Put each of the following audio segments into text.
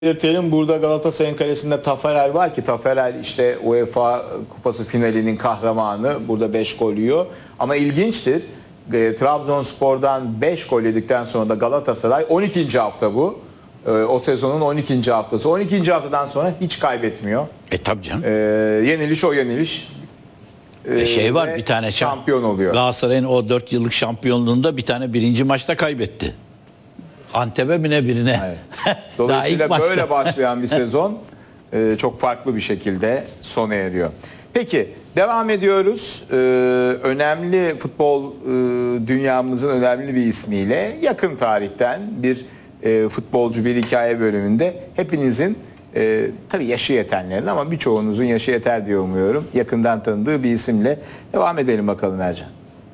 belirtelim. Burada Galatasaray'ın kalesinde Taferel var ki Taferel işte UEFA Kupası finalinin kahramanı. Burada 5 gol yiyor. Ama ilginçtir. Trabzonspor'dan 5 gol yedikten sonra da Galatasaray 12. hafta bu. O sezonun 12. haftası. 12. haftadan sonra hiç kaybetmiyor. Tabii canım. Yeniliş o yeniliş. Şey var, bir tane şampiyon oluyor. Galatasaray'ın o 4 yıllık şampiyonluğunda bir tane birinci maçta kaybetti. Antep'e mi ne birine. Evet. Dolayısıyla böyle başlayan bir sezon çok farklı bir şekilde sona eriyor. Peki devam ediyoruz. Önemli futbol dünyamızın önemli bir ismiyle yakın tarihten bir futbolcu bir hikaye bölümünde hepinizin tabii yaşı yetenlerin ama birçoğunuzun yaşı yeter diye umuyorum. Yakından tanıdığı bir isimle devam edelim bakalım Ercan.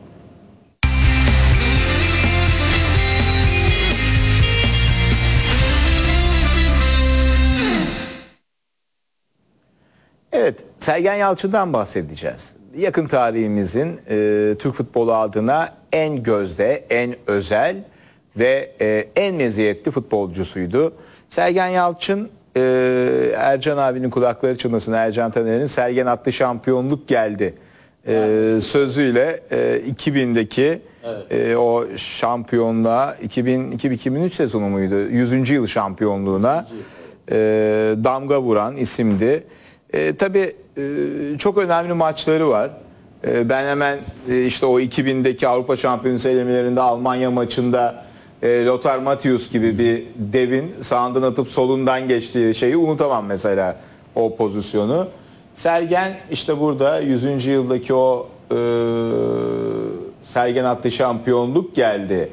Evet, Sergen Yalçın'dan bahsedeceğiz. Yakın tarihimizin Türk futbolu adına en gözde, en özel ve en meziyetli futbolcusuydu. Sergen Yalçın, Ercan abinin kulakları çınlasın, Ercan Taner'in Sergen attı şampiyonluk geldi sözüyle 2000'deki o şampiyonluğa 2002-2003 sezonu muydu? 100. yıl şampiyonluğuna damga vuran isimdi. Tabii çok önemli maçları var. Ben hemen işte o 2000'deki Avrupa Şampiyonası elemelerinde Almanya maçında Lothar Matthäus gibi bir devin sağından atıp solundan geçtiği şeyi unutamam mesela, o pozisyonu. Sergen işte burada 100. yıldaki o Sergen attı şampiyonluk geldi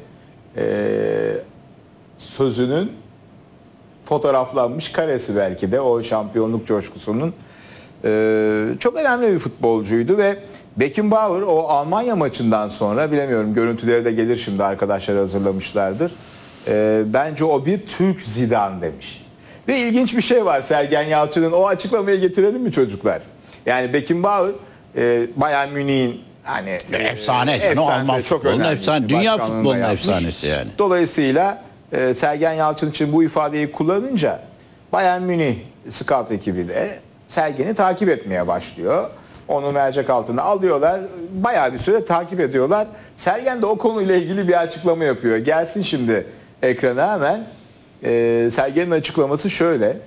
sözünün fotoğraflanmış karesi belki de o şampiyonluk coşkusunun. Çok önemli bir futbolcuydu ve Beckenbauer o Almanya maçından sonra, bilemiyorum görüntüleri de gelir şimdi, arkadaşlar hazırlamışlardır. Bence o bir Türk Zidane demiş. Ve ilginç bir şey var Sergen Yalçın'ın, o açıklamayı getirelim mi çocuklar? Yani Beckenbauer Bayern Münih'in hani efsane, Alman futbolunun efsane, dünya futbolunun efsanesi yani. Dolayısıyla Sergen Yalçın için bu ifadeyi kullanınca Bayern Münih scout ekibi de Sergen'i takip etmeye başlıyor. Onu mercek altına alıyorlar. Bayağı bir süre takip ediyorlar. Sergen de o konuyla ilgili bir açıklama yapıyor. Gelsin şimdi ekrana hemen. Sergen'in açıklaması şöyle.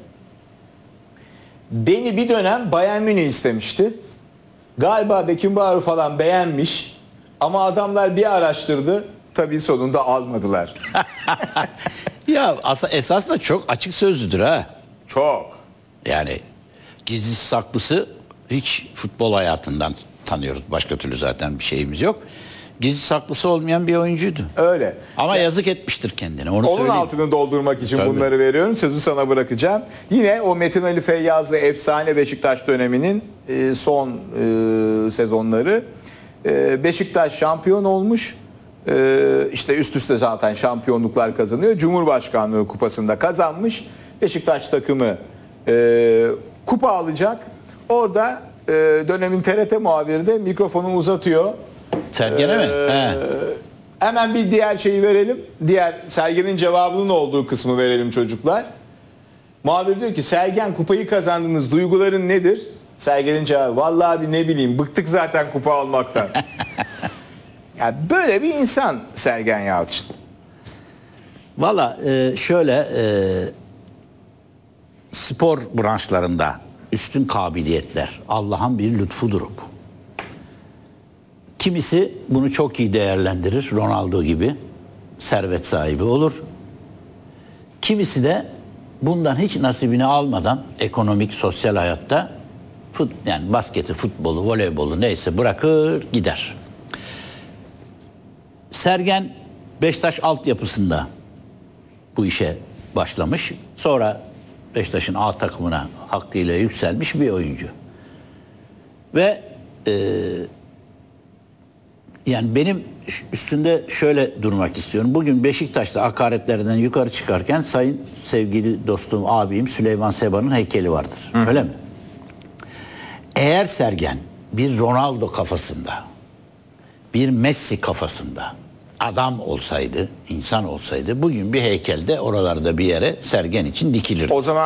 Beni bir dönem Bayern Münih istemişti. Galiba Beckenbauer falan beğenmiş. Ama adamlar bir araştırdı. Tabii sonunda almadılar. Ya esasında çok açık sözlüdür ha. Çok. Yani gizlisi saklısı hiç futbol hayatından tanıyoruz. Başka türlü zaten bir şeyimiz yok. Gizli saklısı olmayan bir oyuncuydu. Öyle. Ama yazık etmiştir kendine. Onun söyleyeyim. Altını doldurmak için Tabii. Bunları veriyorum. Sözü sana bırakacağım. Yine o Metin Ali Feyyazlı efsane Beşiktaş döneminin son sezonları. Beşiktaş şampiyon olmuş. İşte üst üste zaten şampiyonluklar kazanıyor. Cumhurbaşkanlığı kupasında kazanmış. Beşiktaş takımı kupa alacak. Orada dönemin TRT muhabiri de mikrofonu uzatıyor. Sergen'e mi? Hemen bir diğer şeyi verelim. Diğer Sergen'in cevabının olduğu kısmı verelim çocuklar. Muhabir diyor ki Sergen, kupayı kazandınız, duyguların nedir? Sergen'in cevabı, vallahi abi ne bileyim, bıktık zaten kupa almaktan. Yani böyle bir insan Sergen Yalçın. Valla şöyle spor branşlarında üstün kabiliyetler Allah'ın bir lütfudur bu. Kimisi bunu çok iyi değerlendirir, Ronaldo gibi servet sahibi olur. Kimisi de bundan hiç nasibini almadan ekonomik, sosyal hayatta yani basketi, futbolu, voleybolu neyse bırakır gider. Sergen Beşiktaş altyapısında bu işe başlamış. Sonra Beşiktaş'ın A takımına hakkıyla yükselmiş bir oyuncu. Ve yani benim üstünde şöyle durmak istiyorum. Bugün Beşiktaş'ta hakaretlerden yukarı çıkarken sayın sevgili dostum, abim Süleyman Seba'nın heykeli vardır. Hı. Öyle mi? Eğer Sergen bir Ronaldo kafasında, bir Messi kafasında adam olsaydı, insan olsaydı bugün bir heykelde oralarda bir yere Sergen için dikilirdi. O zaman